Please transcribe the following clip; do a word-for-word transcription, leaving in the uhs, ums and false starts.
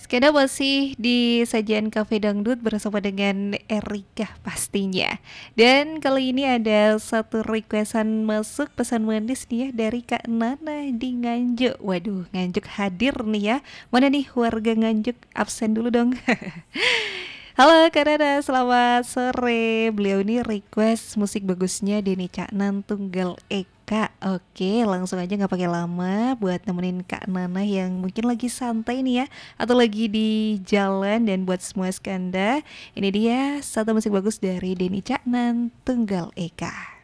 Kita masih di sajian Cafe Dangdut bersama dengan Erika pastinya. Dan kali ini ada satu requestan masuk pesan manis nih ya dari Kak Nana di Nganjuk. Waduh, Nganjuk hadir nih ya. Mana nih warga Nganjuk? Absen dulu dong. Halo Kak Nana, selamat sore. Beliau ini request musik bagusnya Denny Caknan Tunggal Eka. Oke, langsung aja nggak pakai lama buat nemenin Kak Nana yang mungkin lagi santai nih ya, atau lagi di jalan. Dan buat semua skanda, ini dia satu musik bagus dari Denny Caknan Tunggal Eka.